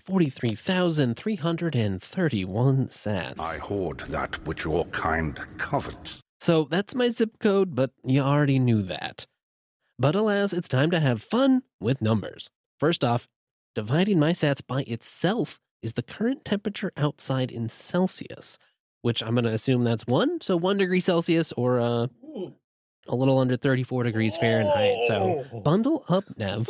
43,331 sats. I hoard that which your kind covet. So that's my zip code, but you already knew that. But alas, it's time to have fun with numbers. First off, dividing my sats by itself is the current temperature outside in Celsius, which I'm going to assume that's 1. So 1 degree Celsius or a little under 34 degrees Fahrenheit. So bundle up, Nev.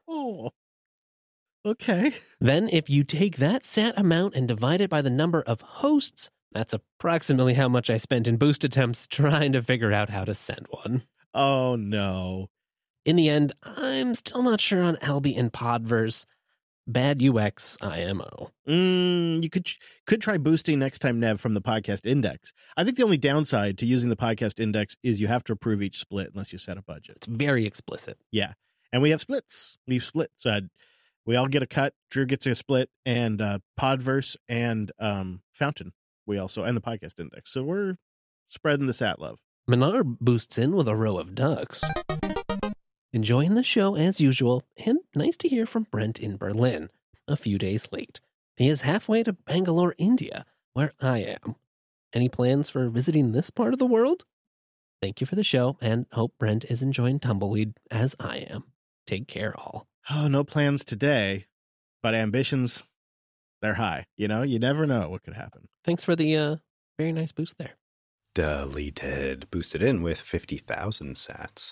Okay. Then if you take that sat amount and divide it by the number of hosts, that's approximately how much I spent in boost attempts trying to figure out how to send one. Oh, no. In the end, I'm still not sure on Alby and Podverse. Bad UX IMO. You could try boosting next time, Nev, from the podcast index. I think the only downside to using the podcast index is you have to approve each split unless you set a budget. It's very explicit. Yeah. And we have splits. We've split. So we all get a cut. Drew gets a split, and Podverse and Fountain. We also, and the podcast index. So we're spreading the sat love. Minar boosts in with a row of ducks. Enjoying the show as usual, and nice to hear from Brent in Berlin, a few days late. He is halfway to Bangalore, India, where I am. Any plans for visiting this part of the world? Thank you for the show, and hope Brent is enjoying Tumbleweed as I am. Take care, all. Oh, no plans today, but ambitions, they're high. You never know what could happen. Thanks for the very nice boost there. Deleted. Boosted in with 50,000 sats.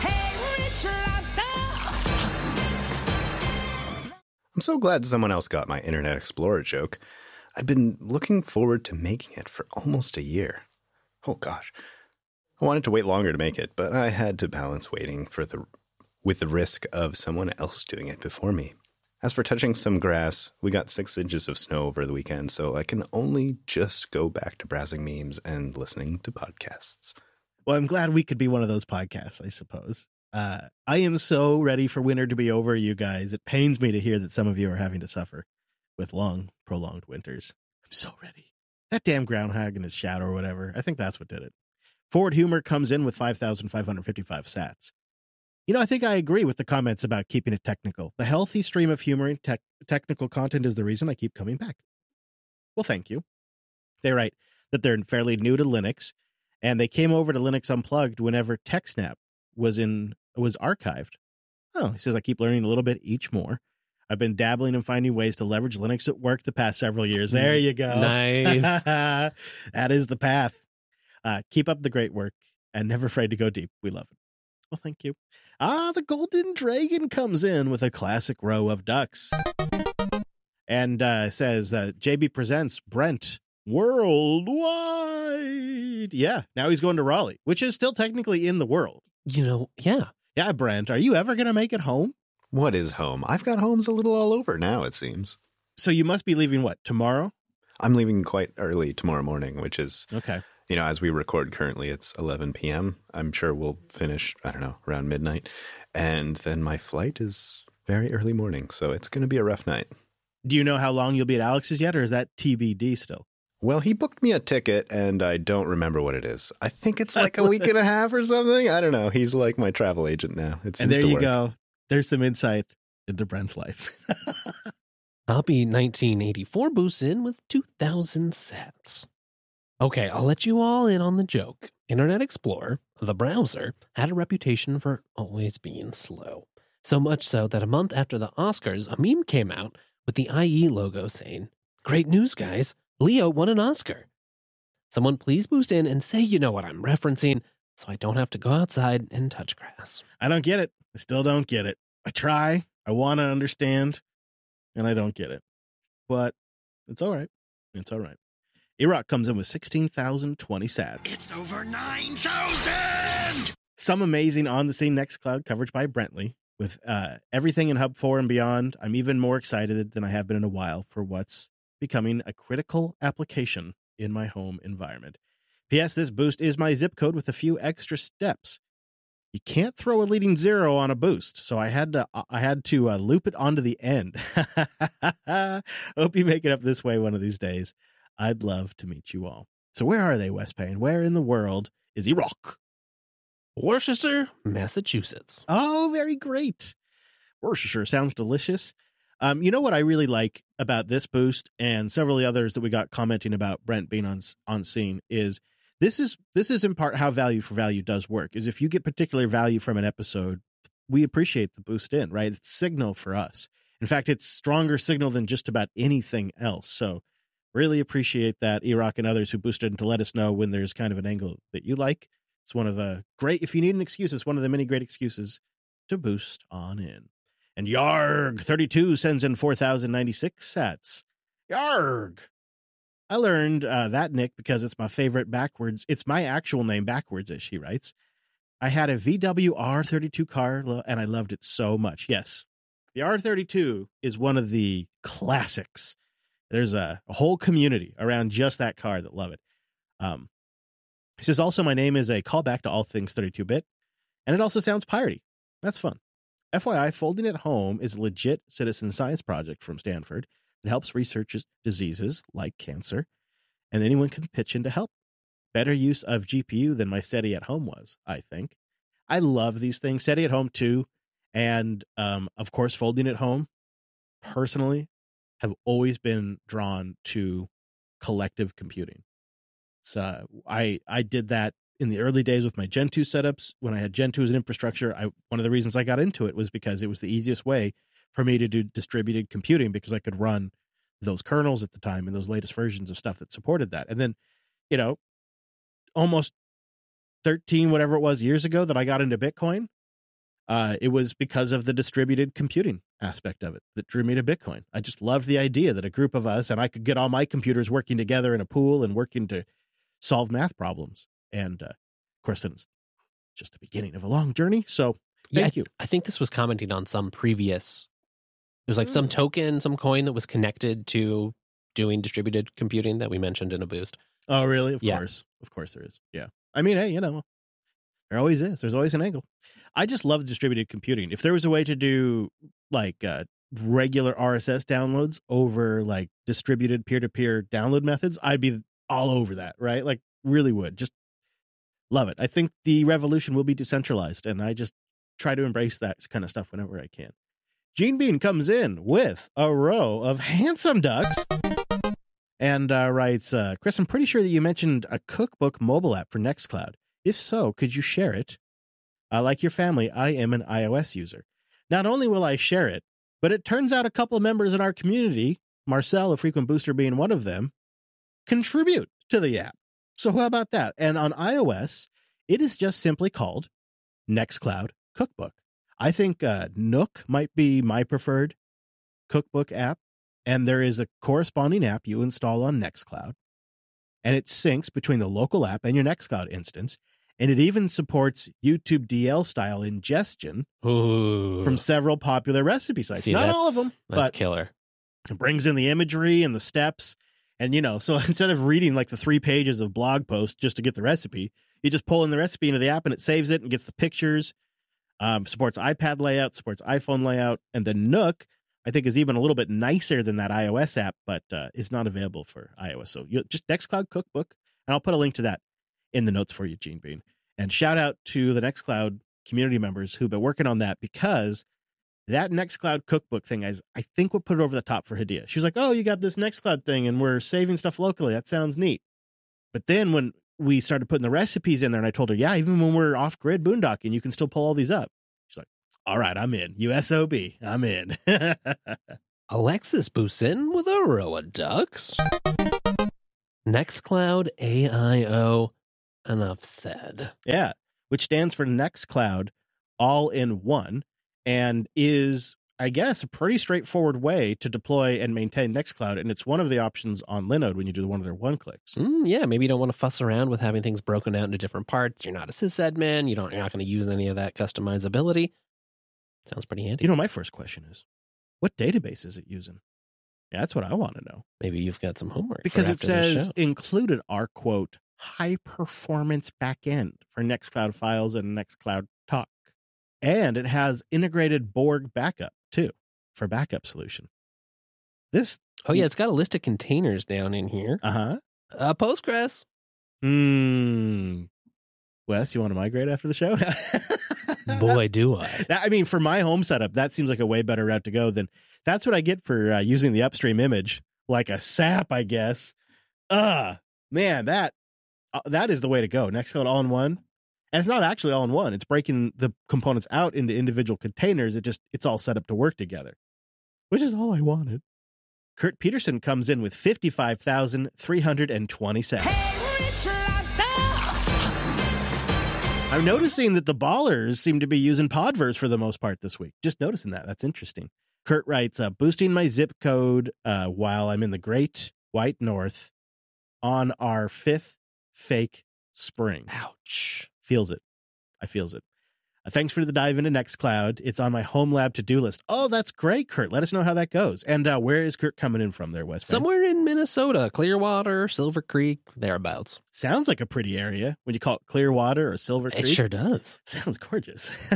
I'm so glad someone else got my Internet Explorer joke. I'd been looking forward to making it for almost a year. Oh gosh. I wanted to wait longer to make it, but I had to balance waiting with the risk of someone else doing it before me. As for touching some grass, we got 6 inches of snow over the weekend, so I can only just go back to browsing memes and listening to podcasts. Well, I'm glad we could be one of those podcasts, I suppose. I am so ready for winter to be over, you guys. It pains me to hear that some of you are having to suffer with long, prolonged winters. I'm so ready. That damn groundhog in his shadow or whatever. I think that's what did it. Forward Humor comes in with 5,555 sats. I think I agree with the comments about keeping it technical. The healthy stream of humor and technical content is the reason I keep coming back. Well, thank you. They write that they're fairly new to Linux, and they came over to Linux Unplugged whenever TechSnap was archived. Oh, he says, I keep learning a little bit each more. I've been dabbling and finding ways to leverage Linux at work the past several years. There you go. Nice. That is the path. Keep up the great work and never afraid to go deep. We love it. Well, thank you. The Golden Dragon comes in with a classic row of ducks and says JB presents Brent worldwide. Yeah, now he's going to Raleigh, which is still technically in the world. Yeah. Yeah, Brent, are you ever going to make it home? What is home? I've got homes a little all over now, it seems. So you must be leaving, what, tomorrow? I'm leaving quite early tomorrow morning, which is, okay. As we record currently, it's 11 p.m. I'm sure we'll finish, around midnight. And then my flight is very early morning, so it's going to be a rough night. Do you know how long you'll be at Alex's yet, or is that TBD still? Well, he booked me a ticket, and I don't remember what it is. I think it's like a week and a half or something. I don't know. He's like my travel agent now. And there you go. There's some insight into Brent's life. Hoppy 1984 boosts in with 2,000 sats. Okay, I'll let you all in on the joke. Internet Explorer, the browser, had a reputation for always being slow. So much so that a month after the Oscars, a meme came out with the IE logo saying, "Great news, guys. Leo won an Oscar." Someone please boost in and say you know what I'm referencing so I don't have to go outside and touch grass. I don't get it. I still don't get it. I try. I want to understand, and I don't get it. But it's all right. It's all right. Iraq comes in with 16,020 sats. It's over 9,000! Some amazing on-the-scene Nextcloud coverage by Brentley. With everything in Hub 4 and beyond, I'm even more excited than I have been in a while for what's becoming a critical application in my home environment. P.S. This boost is my zip code with a few extra steps. You can't throw a leading 0 on a boost, so I had to loop it onto the end. Hope you make it up this way one of these days. I'd love to meet you all. So where are they, West Payne? Where in the world is Iraq? Worcester, Massachusetts. Oh, very great. Worcestershire sounds delicious. You know what I really like about this boost and several of the others that we got commenting about Brent being on scene is this is in part how value for value does work. Is if you get particular value from an episode, we appreciate the boost in, right? It's signal for us. In fact, it's stronger signal than just about anything else. So really appreciate that, Iraq and others who boosted in to let us know when there's kind of an angle that you like. It's one of the great, if you need an excuse, it's one of the many great excuses to boost on in. And Yarg32 sends in 4,096 sats. Yarg! I learned that nick because it's my favorite backwards. It's my actual name backwards, as she writes. I had a VW R32 car, and I loved it so much. Yes, the R32 is one of the classics. There's a whole community around just that car that love it. He says, also, my name is a callback to all things 32-bit, and it also sounds piratey. That's fun. FYI, Folding at Home is a legit citizen science project from Stanford that helps research diseases like cancer, and anyone can pitch in to help. Better use of GPU than my SETI at Home was, I think. I love these things. SETI at Home, too, and, of course, Folding at Home, personally, have always been drawn to collective computing. So I did that in the early days with my Gen 2 setups. When I had Gen 2 as an infrastructure, one of the reasons I got into it was because it was the easiest way for me to do distributed computing because I could run those kernels at the time and those latest versions of stuff that supported that. And then, almost 13, whatever it was, years ago that I got into Bitcoin, it was because of the distributed computing aspect of it that drew me to Bitcoin. I just loved the idea that a group of us and I could get all my computers working together in a pool and working to solve math problems. And of course, it's just the beginning of a long journey. So thank you. I think this was commenting on some previous, it was like some token, some coin that was connected to doing distributed computing that we mentioned in a boost. Oh, really? Of course. Of course there is. Yeah. I mean, hey, there always is. There's always an angle. I just love distributed computing. If there was a way to do like regular RSS downloads over like distributed peer-to-peer download methods, I'd be all over that, right? Like really would. Just love it. I think the revolution will be decentralized, and I just try to embrace that kind of stuff whenever I can. Gene Bean comes in with a row of handsome ducks and writes, Chris, I'm pretty sure that you mentioned a cookbook mobile app for Nextcloud. If so, could you share it? Like your family, I am an iOS user. Not only will I share it, but it turns out a couple of members in our community, Marcel, a frequent booster being one of them, contribute to the app. So how about that? And on iOS, it is just simply called Nextcloud Cookbook. I think Nook might be my preferred cookbook app, and there is a corresponding app you install on Nextcloud, and it syncs between the local app and your Nextcloud instance, and it even supports YouTube DL-style ingestion from several popular recipe sites. Not all of them, but killer. It brings in the imagery and the steps. And, so instead of reading like the 3 pages of blog post just to get the recipe, you just pull in the recipe into the app and it saves it and gets the pictures, supports iPad layout, supports iPhone layout. And then Nook, I think, is even a little bit nicer than that iOS app, but is not available for iOS. So just Nextcloud Cookbook, and I'll put a link to that in the notes for you, Gene Bean. And shout out to the Nextcloud community members who've been working on that, because that Nextcloud Cookbook thing, I think will put it over the top for Hadia. She was like, oh, you got this Nextcloud thing and we're saving stuff locally. That sounds neat. But then when we started putting the recipes in there and I told her, yeah, even when we're off grid boondocking, you can still pull all these up. She's like, all right, I'm in. USOB, I'm in. Alexis Busin with Aroa Ducks. Nextcloud AIO, enough said. Yeah, which stands for Nextcloud all in one and is, I guess, a pretty straightforward way to deploy and maintain Nextcloud. And it's one of the options on Linode when you do one of their one clicks. Yeah, maybe you don't want to fuss around with having things broken out into different parts. You're not a sysadmin. You're not going to use any of that customizability. Sounds pretty handy. You know, my first question is, what database is it using? Yeah, that's what I want to know. Maybe you've got some homework. Because it says included are, quote, high performance backend for Nextcloud files and Nextcloud Talk. And it has integrated Borg backup too for backup solution. This. Oh, yeah, it's got a list of containers down in here. Postgres. Wes, you want to migrate after the show? Boy, do I. I mean, for my home setup, that seems like a way better route to go than that's what I get for using the upstream image like a sap, I guess. Man, that is the way to go. Nextcloud all in one. And it's not actually all in one. It's breaking the components out into individual containers. It's all set up to work together, which is all I wanted. Kurt Peterson comes in with 55,320 cents. I'm noticing that the ballers seem to be using Podverse for the most part this week. Just noticing that. That's interesting. Kurt writes, boosting my zip code while I'm in the Great White North on our 5th fake spring. Ouch. Feels it. I feels it. Thanks for the dive into Nextcloud. It's on my home lab to-do list. Oh, that's great, Kurt. Let us know how that goes. And where is Kurt coming in from there, Wes? Somewhere in Minnesota, Clearwater, Silver Creek, thereabouts. Sounds like a pretty area when you call it Clearwater or Silver Creek. It sure does. Sounds gorgeous.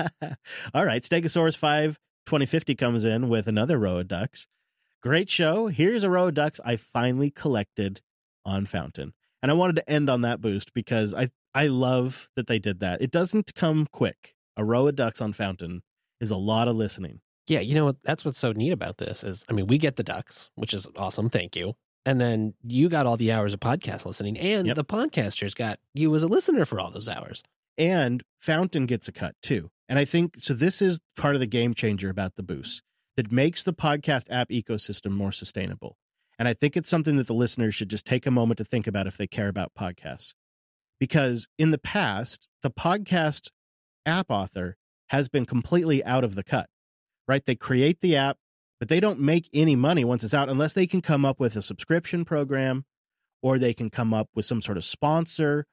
All right, Stegosaurus 5 2050 comes in with another row of ducks. Great show. Here's a row of ducks I finally collected on Fountain. And I wanted to end on that boost because I love that they did that. It doesn't come quick. A row of ducks on Fountain is a lot of listening. Yeah, you know what? That's what's so neat about this is, I mean, we get the ducks, which is awesome. Thank you. And then you got all the hours of podcast listening, and the podcasters got you as a listener for all those hours. And Fountain gets a cut too. And I think, so this is part of the game changer about the boost that makes the podcast app ecosystem more sustainable. And I think it's something that the listeners should just take a moment to think about if they care about podcasts. Because in the past, the podcast app author has been completely out of the cut, right? They create the app, but they don't make any money once it's out unless they can come up with a subscription program, or they can come up with some sort of sponsor,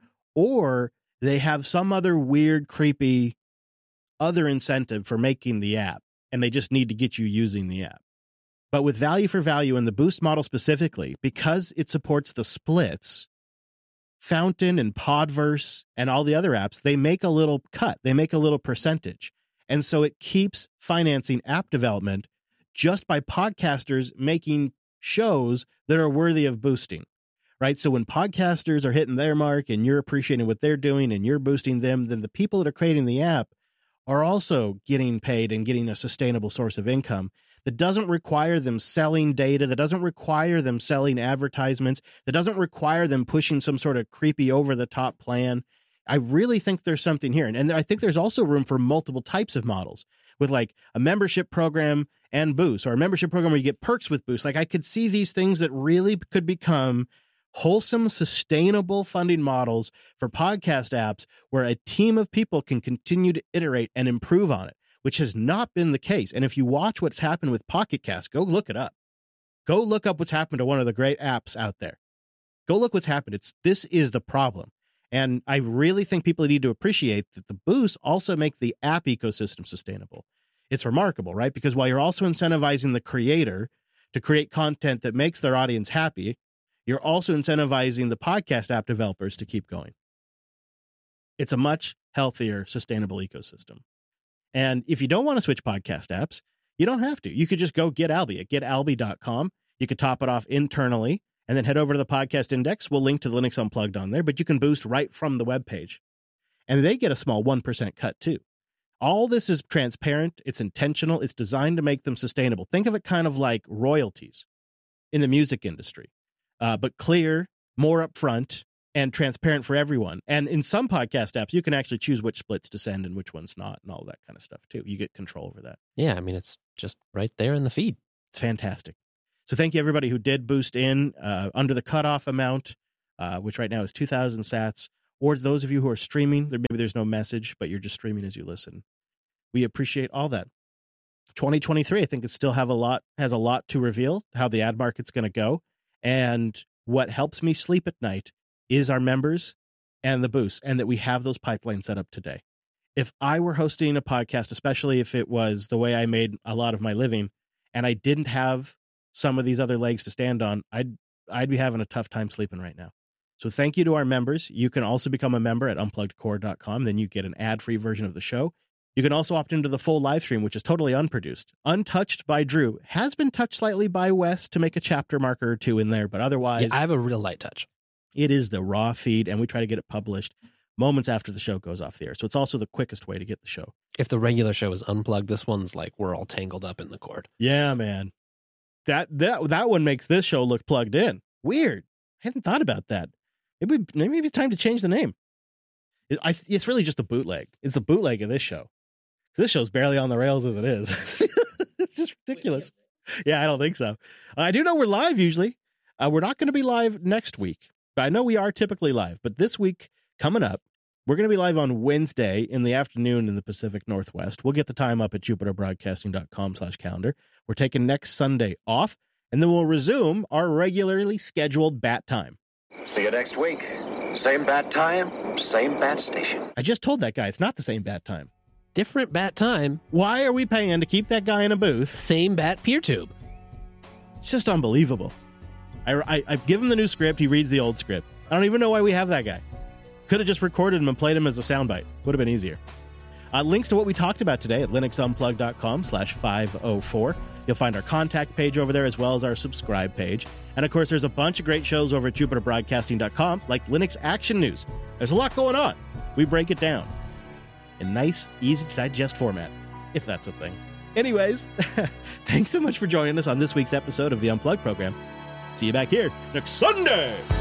or they have some other weird, creepy other incentive for making the app, and they just need to get you using the app. But with value for value in the Boost model specifically, because it supports the splits, Fountain and Podverse and all the other apps, they make a little cut. They make a little percentage. And so it keeps financing app development just by podcasters making shows that are worthy of boosting, right? So when podcasters are hitting their mark and you're appreciating what they're doing and you're boosting them, then the people that are creating the app are also getting paid and getting a sustainable source of income that doesn't require them selling data, that doesn't require them selling advertisements, that doesn't require them pushing some sort of creepy over-the-top plan. I really think there's something here. And I think there's also room for multiple types of models with like a membership program and Boost, or a membership program where you get perks with Boost. Like I could see these things that really could become wholesome, sustainable funding models for podcast apps where a team of people can continue to iterate and improve on it, which has not been the case. And if you watch what's happened with Pocket Cast, go look it up. Go look up what's happened to one of the great apps out there. Go look what's happened. This is the problem. And I really think people need to appreciate that the boosts also make the app ecosystem sustainable. It's remarkable, right? Because while you're also incentivizing the creator to create content that makes their audience happy, you're also incentivizing the podcast app developers to keep going. It's a much healthier, sustainable ecosystem. And if you don't want to switch podcast apps, you don't have to. You could just go get Alby at getalby.com. You could top it off internally and then head over to the podcast index. We'll link to Linux Unplugged on there, but you can boost right from the webpage. And they get a small 1% cut too. All this is transparent. It's intentional. It's designed to make them sustainable. Think of it kind of like royalties in the music industry, but clear, more upfront, and transparent for everyone. And in some podcast apps, you can actually choose which splits to send and which ones not and all that kind of stuff too. You get control over that. Yeah, I mean, it's just right there in the feed. It's fantastic. So thank you everybody who did boost in under the cutoff amount, which right now is 2,000 sats, or those of you who are streaming, maybe there's no message, but you're just streaming as you listen. We appreciate all that. 2023, I think it still has a lot to reveal, how the ad market's going to go. And what helps me sleep at night is our members and the boosts, and that we have those pipelines set up today. If I were hosting a podcast, especially if it was the way I made a lot of my living, and I didn't have some of these other legs to stand on, I'd be having a tough time sleeping right now. So thank you to our members. You can also become a member at unpluggedcore.com. Then you get an ad-free version of the show. You can also opt into the full live stream, which is totally unproduced, untouched by Drew. Has been touched slightly by Wes to make a chapter marker or two in there, but otherwise... Yeah, I have a real light touch. It is the raw feed, and we try to get it published moments after the show goes off the air. So it's also the quickest way to get the show. If the regular show is unplugged, this one's like we're all tangled up in the cord. Yeah, man. That one makes this show look plugged in. Weird. I hadn't thought about that. Maybe it's time to change the name. It's really just a bootleg. It's the bootleg of this show. This show's barely on the rails as it is. It's just ridiculous. Yeah, I don't think so. I do know we're live usually. We're not going to be live next week. But I know we are typically live. But this week, coming up, we're going to be live on Wednesday in the afternoon in the Pacific Northwest. We'll get the time up at jupiterbroadcasting.com/calendar. We're taking next Sunday off, and then we'll resume our regularly scheduled bat time. See you next week. Same bat time, same bat station. I just told that guy it's not the same bat time. Different bat time. Why are we paying to keep that guy in a booth? Same bat peer tube. It's just unbelievable. I give him the new script. He reads the old script. I don't even know why we have that guy. Could have just recorded him and played him as a soundbite. Would have been easier. Links to what we talked about today at linuxunplugged.com/504. You'll find our contact page over there as well as our subscribe page. And of course, there's a bunch of great shows over at jupiterbroadcasting.com like Linux Action News. There's a lot going on. We break it down in nice, easy to digest format, if that's a thing. Anyways, thanks so much for joining us on this week's episode of the Unplugged program. See you back here next Sunday.